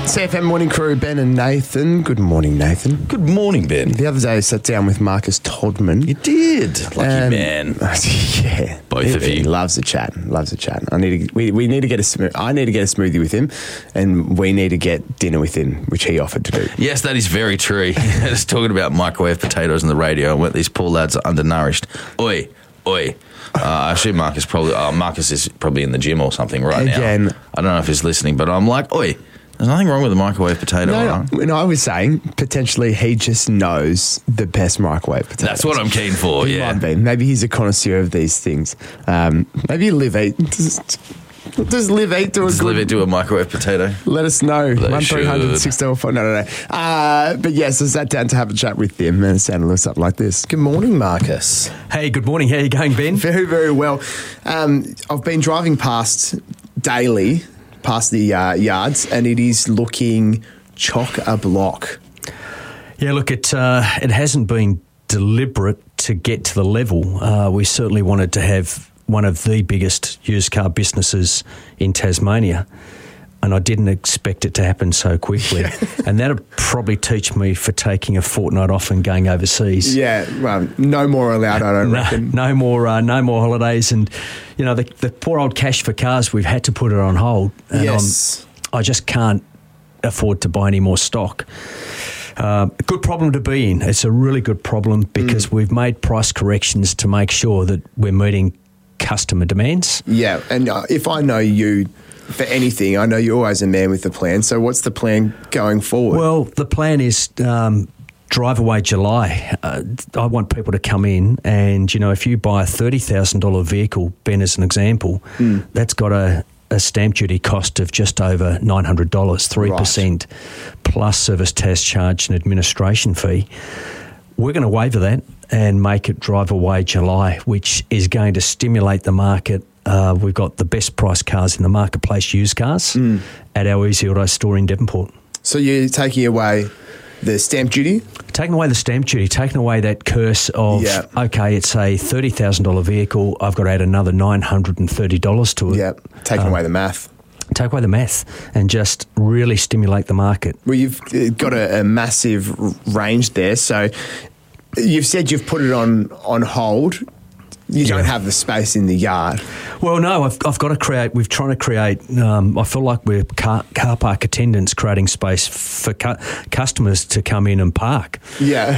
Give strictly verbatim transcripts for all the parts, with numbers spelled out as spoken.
C F M Morning Crew, Ben and Nathan. Good morning, Nathan. Good morning, Ben. The other day I sat down with Marcus Todman. You did. Lucky and, man. Yeah. Both he, of you. He loves a chat. Loves a chat. I need to, we, we need to get a smooth, I need to get a smoothie with him, and we need to get dinner with him, which he offered to do. Yes, that is very true. Just talking about microwave potatoes on the radio and what these poor lads are undernourished. Oi, oi. Uh, I assume Marcus probably. Uh, Marcus is probably in the gym or something right Again, now. I don't know if he's listening, but I'm like, oi. There's nothing wrong with a microwave potato. No, right? no, no, I was saying potentially he just knows the best microwave potatoes. That's what I'm keen for. He yeah, might be. Maybe he's a connoisseur of these things. Um, maybe Live Eat. Does, does Live Eat do a Does good? Live Eat do a microwave potato? Let us know. They One three hundred should. six double four. No, no, no. Uh, but yes, I sat down to have a chat with him, and it sounded a little something like this. Good morning, Marcus. Hey, good morning. How are you going, Ben? Very, very well. Um, I've been driving past daily, past the uh, yards, and it is looking chock-a-block. Yeah, look, it uh, it hasn't been deliberate to get to the level. Uh, we certainly wanted to have one of the biggest used car businesses in Tasmania, and I didn't expect it to happen so quickly. And that'll probably teach me for taking a fortnight off and going overseas. Yeah, well, no more allowed, I don't No, reckon. no more, uh, no more holidays, and you know the, the poor old cash for cars. We've had to put it on hold. And Yes. I'm, I just can't afford to buy any more stock. Uh, a good problem to be in. It's a really good problem because mm. we've made price corrections to make sure that we're meeting customer demands. Yeah, and uh, if I know you for anything, I know you're always a man with a plan. So what's the plan going forward? Well, the plan is um, Drive Away July. Uh, I want people to come in and, you know, if you buy a thirty thousand dollars vehicle, Ben, as an example, mm. that's got a, a stamp duty cost of just over nine hundred dollars, three percent, right. plus service tax charge and administration fee. We're going to waiver that and make it Drive Away July, which is going to stimulate the market. Uh, we've got the best price cars in the marketplace, used cars, mm. at our Easy Auto store in Devonport. So you're taking away the stamp duty? Taking away the stamp duty, taking away that curse of, yeah. okay, it's a thirty thousand dollars vehicle, I've got to add another nine hundred thirty dollars to it. Yeah, taking um, away the math. Take away the math and just really stimulate the market. Well, you've got a, a massive range there. So you've said you've put it on, on hold. You don't yeah. have the space in the yard. Well, no, I've, I've got to create, we're trying to create, um, I feel like we're car, car park attendants creating space for cu- customers to come in and park. Yeah.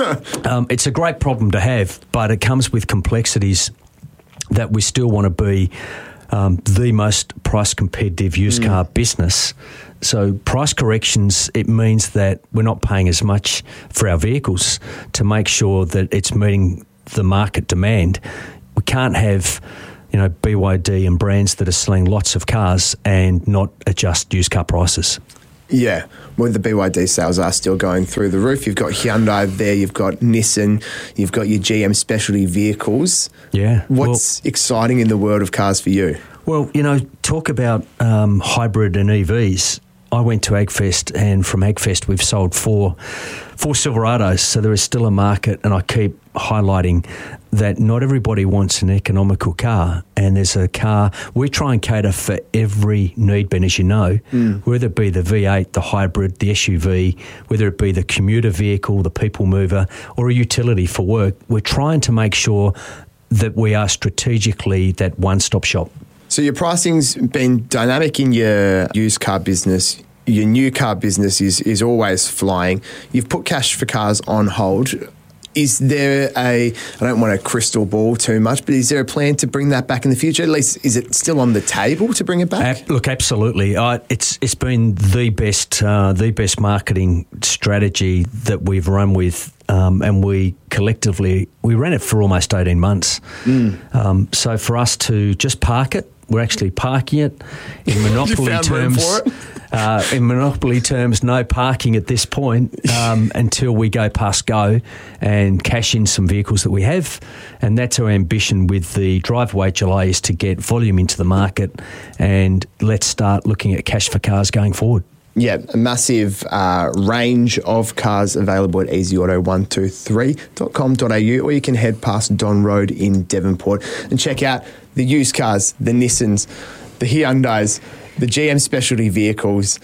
um, it's a great problem to have, but it comes with complexities that we still want to be um, the most price competitive used mm. car business. So price corrections, it means that we're not paying as much for our vehicles to make sure that it's meeting the market demand. We can't have, you know, B Y D and brands that are selling lots of cars and not adjust used car prices. Yeah, well, the B Y D sales are still going through the roof. You've got Hyundai there, you've got Nissan, you've got your G M specialty vehicles. Yeah. What's well, exciting in the world of cars for you? Well, you know, talk about um, hybrid and E Vs. I went to AgFest, and from AgFest we've sold four, four Silverados, so there is still a market, and I keep highlighting that not everybody wants an economical car, and there's a car, we try and cater for every need, Ben, as you know, mm. whether it be the V eight, the hybrid, the S U V, whether it be the commuter vehicle, the people mover, or a utility for work. We're trying to make sure that we are strategically that one-stop shop. So your pricing's been dynamic in your used car business. Your new car business is, is always flying. You've put cash for cars on hold. Is there a, I don't want a crystal ball too much, but is there a plan to bring that back in the future? At least, is it still on the table to bring it back? Uh, look, absolutely. Uh, it's it's been the best uh, the best marketing strategy that we've run with, um, and we collectively we ran it for almost eighteen months. Mm. Um, so for us to just park it, we're actually parking it in monopoly you found terms. room for it? Uh, in monopoly terms, no parking at this point um, until we go past go and cash in some vehicles that we have. And that's our ambition with the Drive Away July, is to get volume into the market, and let's start looking at cash for cars going forward. Yeah, a massive uh, range of cars available at easy auto one two three dot com dot a u, or you can head past Don Road in Devonport and check out the used cars, the Nissans, the Hyundais, the G M specialty vehicles,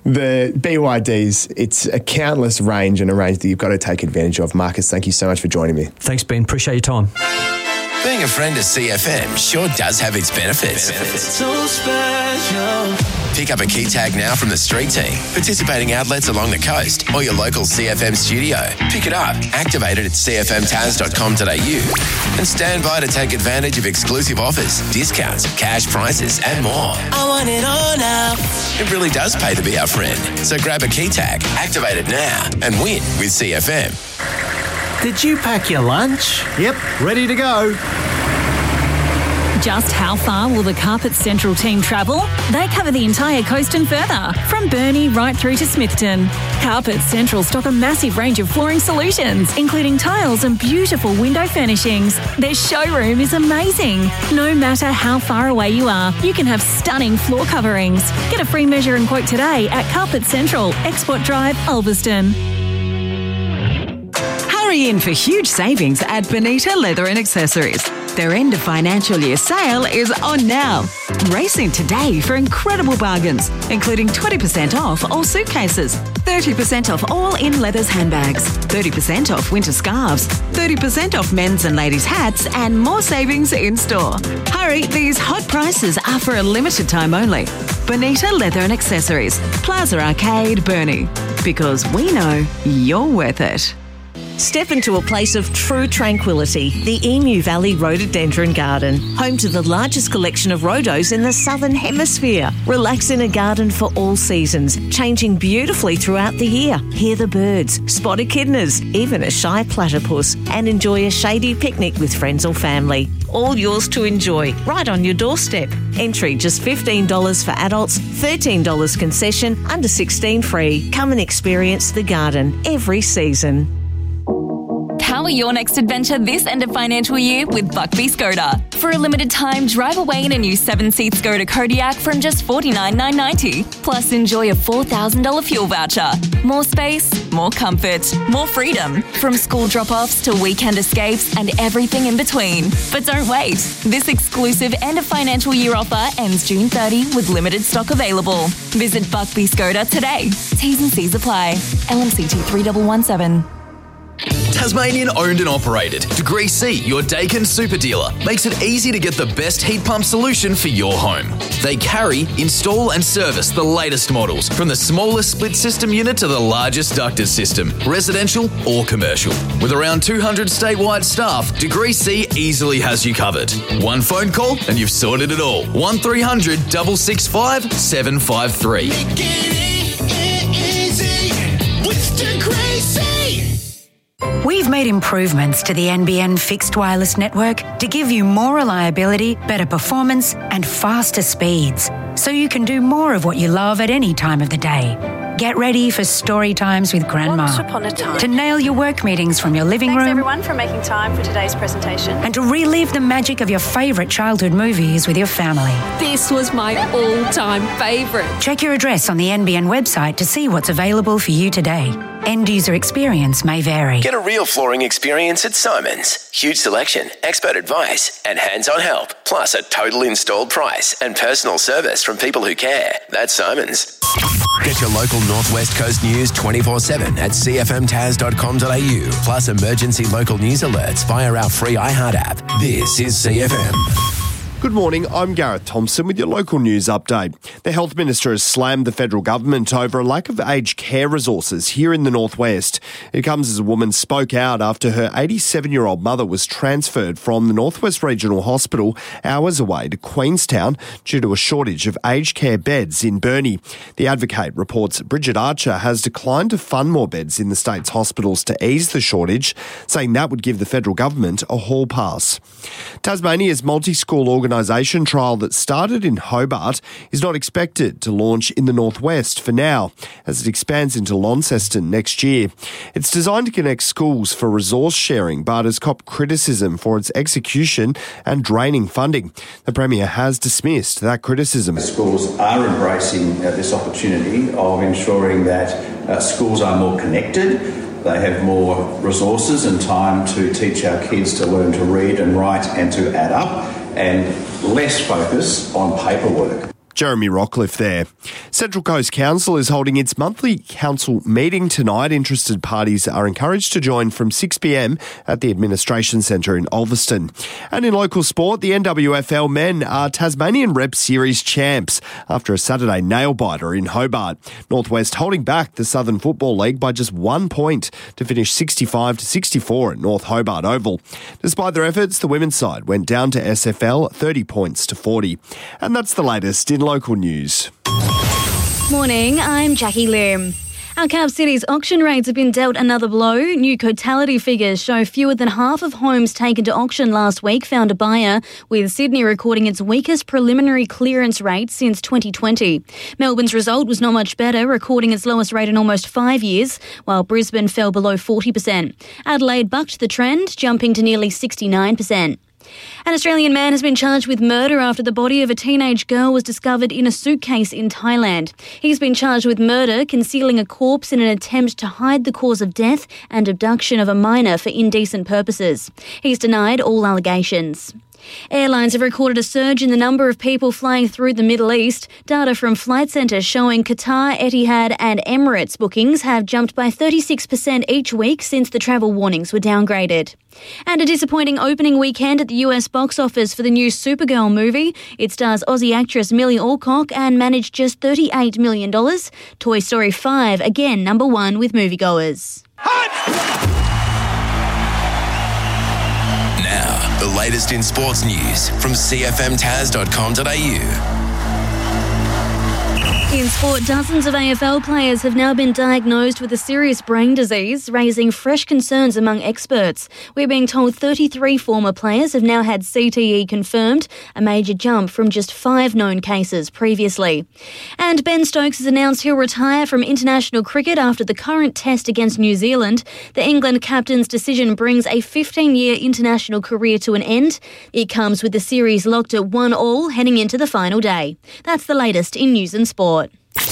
the B Y Ds, it's a countless range and a range that you've got to take advantage of. Marcus, thank you so much for joining me. Thanks, Ben. Appreciate your time. Being a friend of C F M sure does have its benefits. benefits. So special. Pick up a key tag now from the street team, participating outlets along the coast, or your local C F M studio. Pick it up, activate it at c f m taz dot com dot a u, and stand by to take advantage of exclusive offers, discounts, cash prices, and more. I want it all now. It really does pay to be our friend. So grab a key tag, activate it now, and win with C F M. Did you pack your lunch? Yep, ready to go. Just how far will the Carpet Central team travel? They cover the entire coast and further, from Burnie right through to Smithton. Carpet Central stock a massive range of flooring solutions, including tiles and beautiful window furnishings. Their showroom is amazing. No matter how far away you are, you can have stunning floor coverings. Get a free measure and quote today at Carpet Central, Export Drive, Ulverston. Hurry in for huge savings at Bonita Leather and Accessories. Their end of financial year sale is on now. Race in today for incredible bargains, including twenty percent off all suitcases, thirty percent off all in leathers handbags, thirty percent off winter scarves, thirty percent off men's and ladies' hats, and more savings in store. Hurry, these hot prices are for a limited time only. Bonita Leather and Accessories, Plaza Arcade, Burnie. Because we know you're worth it. Step into a place of true tranquility, the Emu Valley Rhododendron Garden, home to the largest collection of rhodos in the Southern Hemisphere. Relax in a garden for all seasons, changing beautifully throughout the year. Hear the birds, spot echidnas, even a shy platypus, and enjoy a shady picnic with friends or family. All yours to enjoy, right on your doorstep. Entry just fifteen dollars for adults, thirteen dollars concession, under sixteen free. Come and experience the garden every season. Power your next adventure this end of financial year with Buckby Skoda. For a limited time, drive away in a new seven-seat Skoda Kodiaq from just forty-nine thousand nine hundred ninety dollars. Plus, enjoy a four thousand dollars fuel voucher. More space, more comfort, more freedom. From school drop-offs to weekend escapes and everything in between. But don't wait. This exclusive end of financial year offer ends June thirtieth with limited stock available. Visit Buckby Skoda today. T's and C's apply. L M C T three one one seven. Tasmanian owned and operated. Degree C, your Dakin super dealer, makes it easy to get the best heat pump solution for your home. They carry, install and service the latest models, from the smallest split system unit to the largest ducted system, residential or commercial. With around two hundred statewide staff, Degree C easily has you covered. One phone call and you've sorted it all. one three hundred, six six five, seven five three. Make it easy with Degree C. We've made improvements to the N B N fixed wireless network to give you more reliability, better performance, and faster speeds, so you can do more of what you love at any time of the day. Get ready for story times with Grandma. Once upon a time. To nail your work meetings from your living Thanks room. everyone for making time for today's presentation. And to relive the magic of your favourite childhood movies with your family. This was my all-time favourite. Check your address on the N B N website to see what's available for you today. End user experience may vary. Get a real flooring experience at Simons. Huge selection, expert advice, and hands-on help. Plus a total installed price and personal service from people who care. That's Simons. Get your local Northwest Coast news twenty-four seven at c f m taz dot com dot a u. Plus emergency local news alerts via our free iHeart app. This is C F M. Good morning, I'm Gareth Thompson with your local news update. The Health Minister has slammed the federal government over a lack of aged care resources here in the Northwest. It comes as a woman spoke out after her eighty-seven-year-old mother was transferred from the Northwest Regional Hospital hours away to Queenstown due to a shortage of aged care beds in Burnie. The Advocate reports Bridget Archer has declined to fund more beds in the state's hospitals to ease the shortage, saying that would give the federal government a hall pass. Tasmania's multi-school organisation Organisation trial that started in Hobart is not expected to launch in the Northwest for now, as it expands into Launceston next year. It's designed to connect schools for resource sharing, but has copped criticism for its execution and draining funding. The Premier has dismissed that criticism. Schools are embracing uh, this opportunity of ensuring that uh, schools are more connected. They have more resources and time to teach our kids to learn to read and write and to add up, and less focus on paperwork. Jeremy Rockcliffe there. Central Coast Council is holding its monthly council meeting tonight. Interested parties are encouraged to join from six p m at the Administration Centre in Ulverston. And in local sport, the N W F L men are Tasmanian Rep Series champs after a Saturday nail-biter in Hobart. Northwest holding back the Southern Football League by just one point to finish sixty-five to sixty-four at North Hobart Oval. Despite their efforts, the women's side went down to S F L thirty points to forty. And that's the latest in local news. Morning, I'm Jackie Lim. Our Carb City's auction rates have been dealt another blow. New totality figures show fewer than half of homes taken to auction last week found a buyer, with Sydney recording its weakest preliminary clearance rate since twenty twenty. Melbourne's result was not much better, recording its lowest rate in almost five years, while Brisbane fell below forty percent. Adelaide bucked the trend, jumping to nearly sixty-nine percent. An Australian man has been charged with murder after the body of a teenage girl was discovered in a suitcase in Thailand. He's been charged with murder, concealing a corpse in an attempt to hide the cause of death, and abduction of a minor for indecent purposes. He's denied all allegations. Airlines have recorded a surge in the number of people flying through the Middle East. Data from Flight Centre showing Qatar, Etihad and Emirates bookings have jumped by thirty-six percent each week since the travel warnings were downgraded. And a disappointing opening weekend at the U S box office for the new Supergirl movie. It stars Aussie actress Millie Alcock and managed just thirty-eight million dollars. Toy Story five, again number one with moviegoers. Now, the latest in sports news from c f m taz dot com dot a u. In sport, dozens of A F L players have now been diagnosed with a serious brain disease, raising fresh concerns among experts. We're being told thirty-three former players have now had C T E confirmed, a major jump from just five known cases previously. And Ben Stokes has announced he'll retire from international cricket after the current test against New Zealand. The England captain's decision brings a fifteen-year international career to an end. It comes with the series locked at one all heading into the final day. That's the latest in news and sport.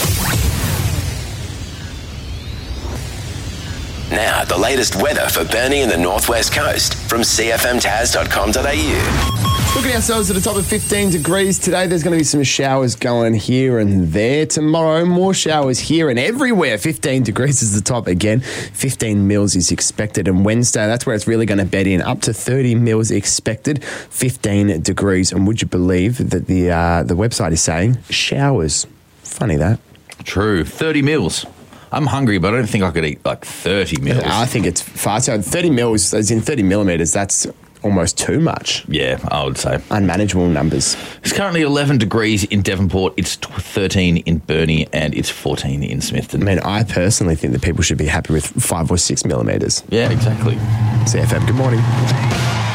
Now, the latest weather for Burnie and the Northwest Coast from c f m taz dot com dot a u. Looking ourselves at the top of fifteen degrees today. There's going to be some showers going here and there. Tomorrow, more showers here and everywhere. fifteen degrees is the top again. fifteen mils is expected. And Wednesday, that's where it's really going to bed in. Up to thirty mils expected. fifteen degrees. And would you believe that the uh, the website is saying showers? Funny that. True. thirty mils. I'm hungry, but I don't think I could eat like thirty mils. I think it's far too. thirty mils, as in thirty millimetres, that's almost too much. Yeah, I would say. Unmanageable numbers. It's currently eleven degrees in Devonport, it's thirteen in Burnie, and it's fourteen in Smithton. I mean, I personally think that people should be happy with five or six millimetres. Yeah, exactly. C F M, good morning.